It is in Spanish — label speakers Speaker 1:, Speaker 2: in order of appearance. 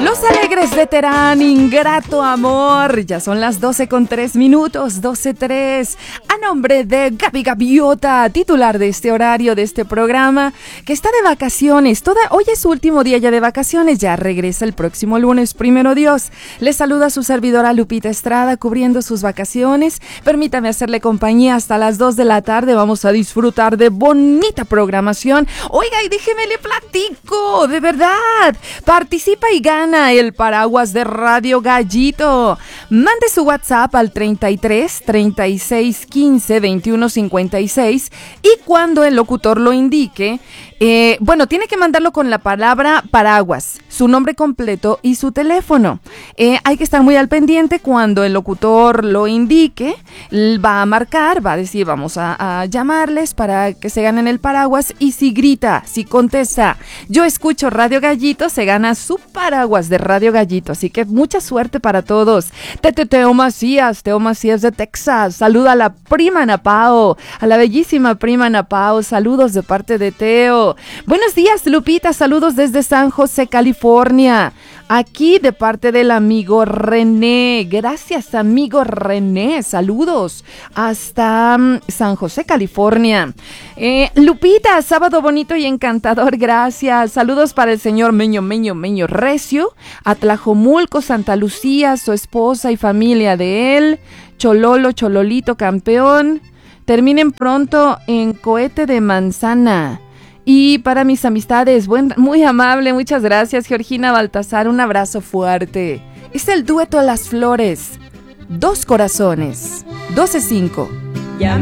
Speaker 1: Los Alegres de Terán, Ingrato Amor. Ya son las 12:03, 12:03. A nombre de Gaby Gaviota, titular de este horario, de este programa, que está de vacaciones. Hoy es su último día ya de vacaciones. Ya regresa el próximo lunes, primero Dios. Les saluda su servidora Lupita Estrada, cubriendo sus vacaciones. Permítame hacerle compañía hasta las 2 de la tarde. Vamos a disfrutar de bonita programación. Oiga, y déjeme le platico, de verdad. Participa y gana el paraguas de Radio Gallito. Mande su WhatsApp al 33 36 15 21 56 y cuando el locutor lo indique, tiene que mandarlo con la palabra paraguas, su nombre completo y su teléfono. Hay que estar muy al pendiente cuando el locutor lo indique. Va a marcar, va a decir, vamos a llamarles para que se ganen el paraguas. Y si grita, si contesta, yo escucho Radio Gallito, se gana su paraguas de Radio Gallito. Así que mucha suerte para todos. Teo Macías de Texas. Saluda a la prima Napao, a la bellísima prima Napao. Saludos de parte de Teo. Buenos días, Lupita. Saludos desde San José, California. Aquí de parte del amigo René. Gracias, amigo René. Saludos hasta San José, California. Lupita, sábado bonito y encantador. Gracias. Saludos para el señor Meño Recio, a Tlajomulco, Santa Lucía, su esposa y familia de él. Chololito campeón. Terminen pronto en Cohete de Manzana. Y para mis amistades, muy amable, muchas gracias, Georgina Baltasar, un abrazo fuerte. Es el dueto a las flores. Dos corazones, 12:05.